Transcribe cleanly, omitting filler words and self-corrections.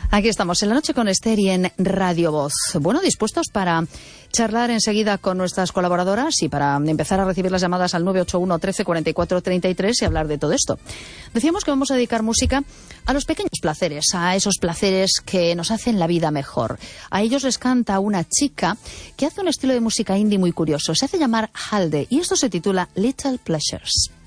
Aquí estamos en La Noche con Esther y en Radio Voz. Bueno, dispuestos para charlar enseguida con nuestras colaboradoras y para empezar a recibir las llamadas al 981 13 44 33 y hablar de todo esto. Decíamos que vamos a dedicar música a los pequeños placeres, a esos placeres que nos hacen la vida mejor. A ellos les canta una chica que hace un estilo de música indie muy curioso. Se hace llamar Halde y esto se titula Little Pleasures.